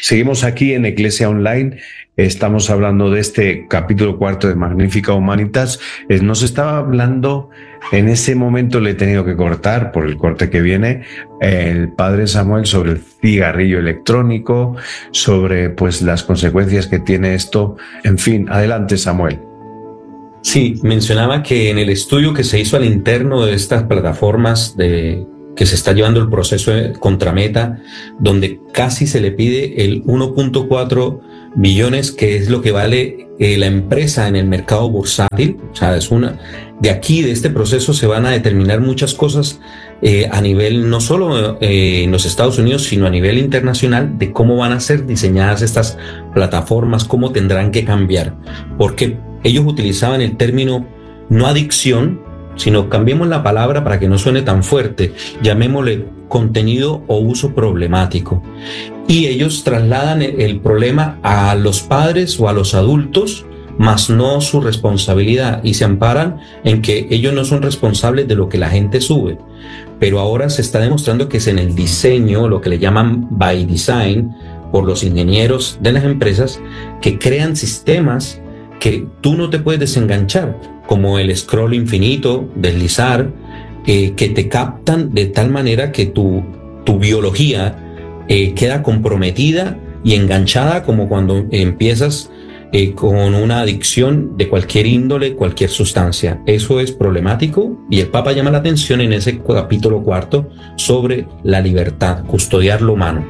Seguimos aquí en Iglesia Online. Estamos hablando de este capítulo 4 de Magnificat Humanitas. Nos estaba hablando, en ese momento le he tenido que cortar por el corte que viene, el padre Samuel sobre el cigarrillo electrónico, sobre pues las consecuencias que tiene esto. En fin, adelante, Samuel. Sí, mencionaba que en el estudio que se hizo al interno de estas plataformas que se está llevando el proceso contra Meta, donde casi se le pide el 1.4 billones, que es lo que vale la empresa en el mercado bursátil. O sea, de aquí, de este proceso, se van a determinar muchas cosas a nivel, no solo en los Estados Unidos, sino a nivel internacional, de cómo van a ser diseñadas estas plataformas, cómo tendrán que cambiar. Porque ellos utilizaban el término no adicción, sino cambiemos la palabra para que no suene tan fuerte, llamémosle contenido o uso problemático. Y ellos trasladan el problema a los padres o a los adultos, más no su responsabilidad, y se amparan en que ellos no son responsables de lo que la gente sube. Pero ahora se está demostrando que es en el diseño, lo que le llaman by design, por los ingenieros de las empresas, que crean sistemas que tú no te puedes desenganchar, como el scroll infinito, deslizar, que te captan de tal manera que tu biología queda comprometida y enganchada, como cuando empiezas con una adicción de cualquier índole, cualquier sustancia. Eso es problemático, y el Papa llama la atención en ese capítulo 4 sobre la libertad, custodiar lo humano.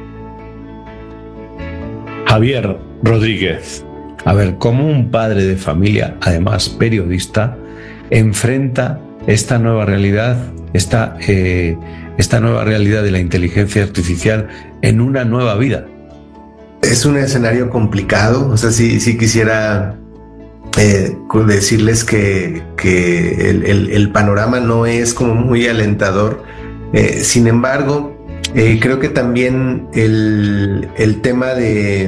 Javier Rodríguez. A ver, ¿cómo un padre de familia, además periodista, enfrenta esta nueva realidad, esta nueva realidad de la inteligencia artificial en una nueva vida? Es un escenario complicado. O sea, sí quisiera decirles que el panorama no es como muy alentador. Sin embargo, creo que también el tema de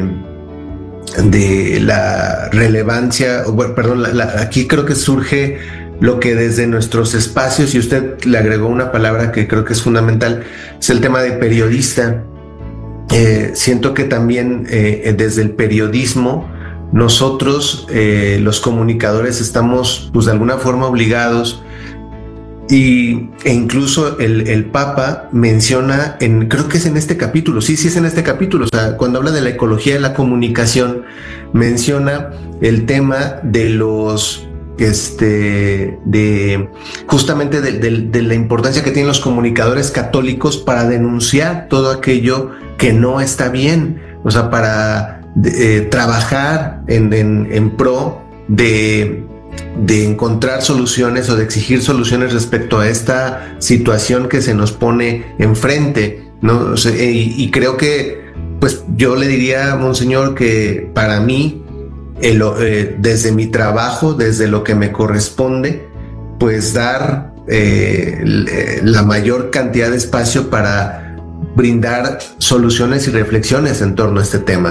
la relevancia, aquí creo que surge lo que desde nuestros espacios, y usted le agregó una palabra que creo que es fundamental, es el tema de periodista. Siento que también desde el periodismo nosotros, los comunicadores, estamos pues de alguna forma obligados, e incluso el Papa menciona, creo que es en este capítulo, sí es en este capítulo, o sea, cuando habla de la ecología de la comunicación, menciona el tema de justamente de la importancia que tienen los comunicadores católicos para denunciar todo aquello que no está bien, o sea, para trabajar en pro de encontrar soluciones o de exigir soluciones respecto a esta situación que se nos pone enfrente, ¿no? O sea, y creo que, pues yo le diría, Monseñor, que para mí, desde mi trabajo, desde lo que me corresponde, pues dar la mayor cantidad de espacio para brindar soluciones y reflexiones en torno a este tema.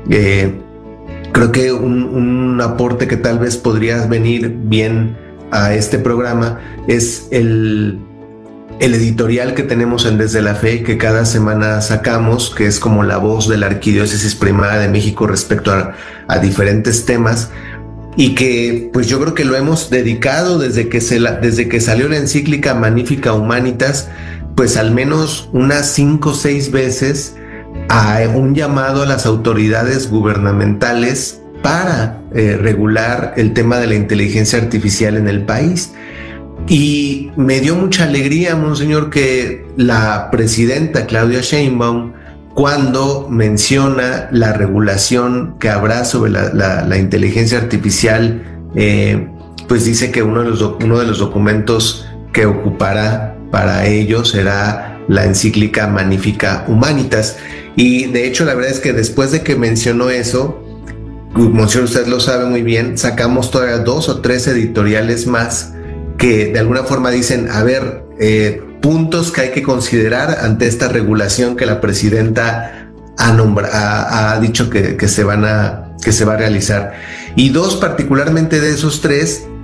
Creo que un aporte que tal vez podría venir bien a este programa es el editorial que tenemos en Desde la Fe, que cada semana sacamos, que es como la voz de la Arquidiócesis Primada de México respecto a diferentes temas, y que pues yo creo que lo hemos dedicado desde que salió la encíclica Magnificat Humanitas, pues al menos unas 5 o 6 veces a un llamado a las autoridades gubernamentales para regular el tema de la inteligencia artificial en el país. Y me dio mucha alegría, Monseñor, que la presidenta Claudia Sheinbaum, cuando menciona la regulación que habrá sobre la inteligencia artificial, pues dice que uno de los documentos que ocupará para ello será la encíclica Magnificat Humanitas. Y de hecho, la verdad es que después de que mencionó eso, Monseñor, usted lo sabe muy bien, sacamos todavía 2 o 3 editoriales más que de alguna forma dicen, a ver, puntos que hay que considerar ante esta regulación que la presidenta ha dicho que se va a realizar. Y 2 particularmente de esos 3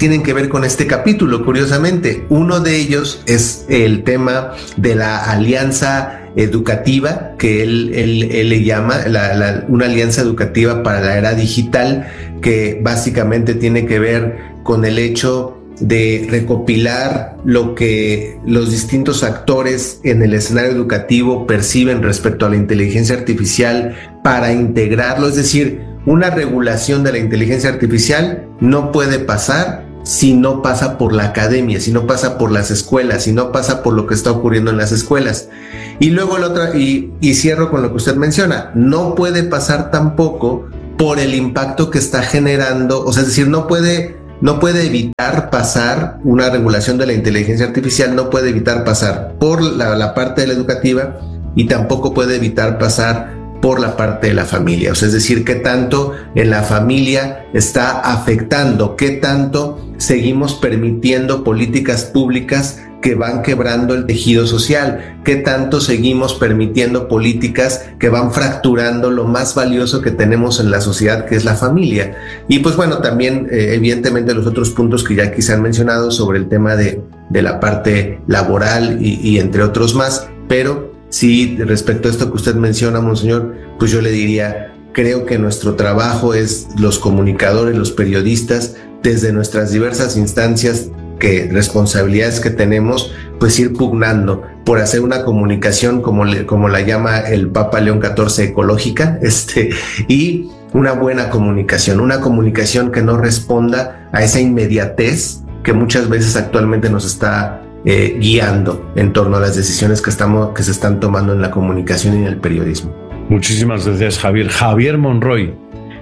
tienen que ver con este capítulo, curiosamente. Uno de ellos es el tema de la alianza educativa, que él le llama una alianza educativa para la era digital, que básicamente tiene que ver con el hecho de recopilar lo que los distintos actores en el escenario educativo perciben respecto a la inteligencia artificial para integrarlo. Es decir, una regulación de la inteligencia artificial no puede pasar si no pasa por la academia, si no pasa por las escuelas, si no pasa por lo que está ocurriendo en las escuelas. Y luego la otra, y cierro con lo que usted menciona, no puede pasar tampoco por el impacto que está generando, o sea, es decir, no puede evitar pasar una regulación de la inteligencia artificial, no puede evitar pasar por la parte de la educativa y tampoco puede evitar pasar por la parte de la familia. O sea, es decir, qué tanto en la familia está afectando, qué tanto seguimos permitiendo políticas públicas que van quebrando el tejido social, qué tanto seguimos permitiendo políticas que van fracturando lo más valioso que tenemos en la sociedad, que es la familia. Y pues bueno, también evidentemente los otros puntos que ya aquí se han mencionado sobre el tema de la parte laboral y entre otros más, pero sí, respecto a esto que usted menciona, monseñor, pues yo le diría, creo que nuestro trabajo es los comunicadores, los periodistas, desde nuestras diversas instancias, responsabilidades que tenemos, pues ir pugnando por hacer una comunicación como la llama el Papa León XIV, ecológica, y una buena comunicación, una comunicación que no responda a esa inmediatez que muchas veces actualmente nos está guiando en torno a las decisiones que se están tomando en la comunicación y en el periodismo. Muchísimas gracias, Javier. Javier Monroy,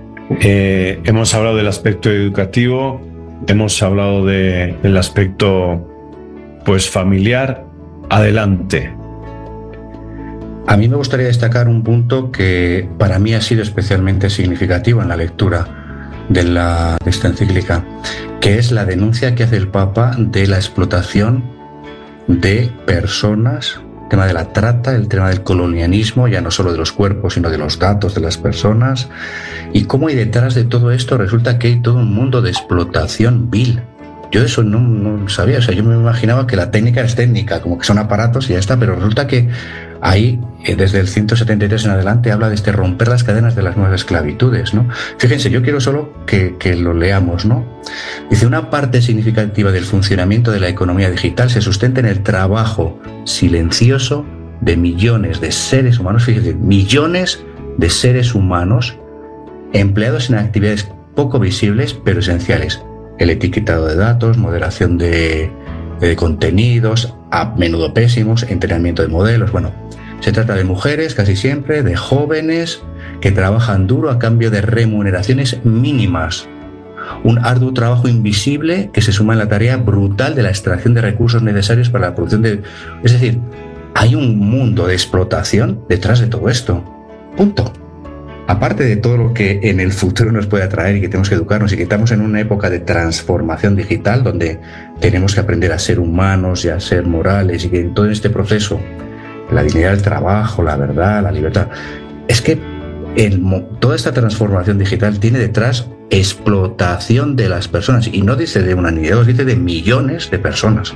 hemos hablado del aspecto educativo, hemos hablado del aspecto pues familiar. Adelante. A mí me gustaría destacar un punto que para mí ha sido especialmente significativo en la lectura de esta encíclica, que es la denuncia que hace el Papa de la explotación de personas, el tema de la trata, el tema del colonialismo, ya no solo de los cuerpos, sino de los datos de las personas, y cómo hay detrás de todo esto resulta que hay todo un mundo de explotación vil. Yo eso no sabía, o sea, yo me imaginaba que la técnica es técnica, como que son aparatos y ya está, pero resulta que ahí, desde el 173 en adelante, habla de romper las cadenas de las nuevas esclavitudes, ¿no? Fíjense, yo quiero solo que lo leamos, ¿no? Dice, una parte significativa del funcionamiento de la economía digital se sustenta en el trabajo silencioso de millones de seres humanos, fíjense, millones de seres humanos empleados en actividades poco visibles pero esenciales. El etiquetado de datos, moderación de contenidos, a menudo pésimos, entrenamiento de modelos. Bueno, se trata de mujeres, casi siempre, de jóvenes que trabajan duro a cambio de remuneraciones mínimas. Un arduo trabajo invisible que se suma en la tarea brutal de la extracción de recursos necesarios para la producción de... Es decir, hay un mundo de explotación detrás de todo esto. Punto. Aparte de todo lo que en el futuro nos puede atraer y que tenemos que educarnos y que estamos en una época de transformación digital donde tenemos que aprender a ser humanos y a ser morales y que en todo este proceso, la dignidad del trabajo, la verdad, la libertad, es que toda esta transformación digital tiene detrás explotación de las personas y no dice de una ni de dos, dice de millones de personas.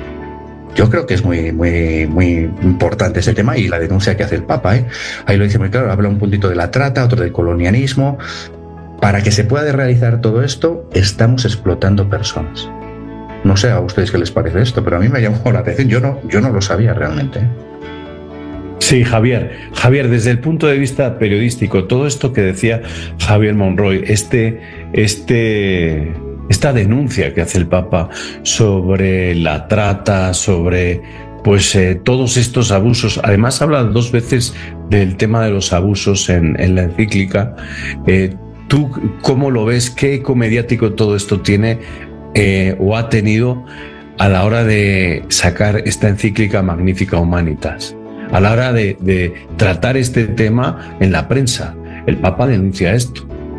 Yo creo que es muy importante ese tema y la denuncia que hace el Papa, ¿eh? Ahí lo dice muy claro, habla un puntito de la trata, otro del colonialismo. Para que se pueda realizar todo esto, estamos explotando personas. No sé a ustedes qué les parece esto, pero a mí me llamó la atención. Yo no lo sabía realmente, ¿eh? Sí, Javier, desde el punto de vista periodístico, todo esto que decía Javier Monroy, esta denuncia que hace el Papa sobre la trata, sobre todos estos abusos. Además habla 2 veces del tema de los abusos en la encíclica. ¿Tú cómo lo ves? ¿Qué eco mediático todo esto tiene o ha tenido a la hora de sacar esta encíclica Magnificat Humanitas? A la hora de tratar este tema en la prensa. El Papa denuncia esto.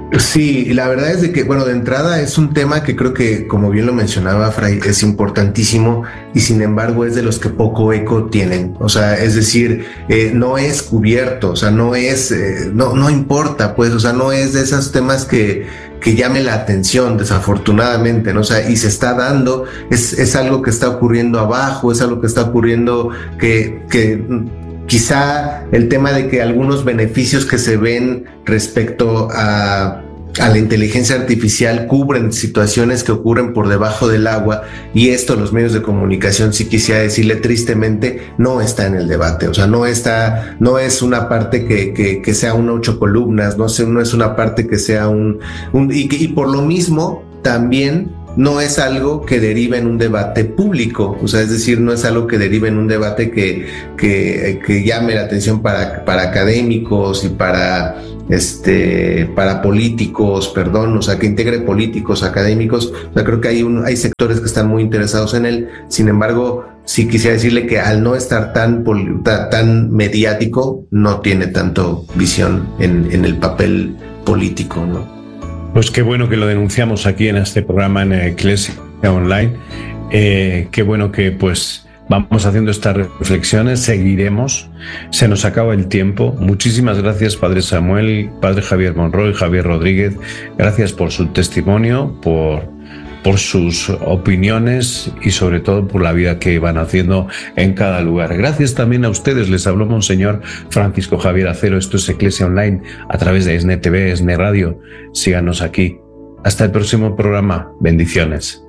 Sí, la verdad es de que, bueno, de entrada es un tema que creo que, como bien lo mencionaba Fray, es importantísimo y sin embargo es de los que poco eco tienen. O sea, es decir, no es cubierto, o sea, no es, no importa, pues, o sea, no es de esos temas que llame la atención, desafortunadamente, ¿no? O sea, y se está dando, es algo que está ocurriendo abajo, es algo que está ocurriendo que quizá el tema de que algunos beneficios que se ven respecto a la inteligencia artificial cubren situaciones que ocurren por debajo del agua, y esto los medios de comunicación, sí quisiera decirle tristemente, no está en el debate. O sea, no es una parte que sea un 8 columnas, no es una parte que sea y por lo mismo también no es algo que derive en un debate público. O sea, es decir, no es algo que derive en un debate que llame la atención para académicos y para políticos, perdón, o sea, que integre políticos, académicos. O sea, creo que hay sectores que están muy interesados en él. Sin embargo, sí quisiera decirle que al no estar tan mediático, no tiene tanto visión en el papel político, ¿no? Pues qué bueno que lo denunciamos aquí en este programa en Eclesia Online. Qué bueno que pues vamos haciendo estas reflexiones, seguiremos. Se nos acaba el tiempo. Muchísimas gracias, Padre Samuel, Padre Javier Monroy, Javier Rodríguez. Gracias por su testimonio, por sus opiniones y sobre todo por la vida que van haciendo en cada lugar. Gracias también a ustedes. Les habló Monseñor Francisco Javier Acero. Esto es Eclesia Online a través de ESNE TV, ESNE Radio. Síganos aquí. Hasta el próximo programa. Bendiciones.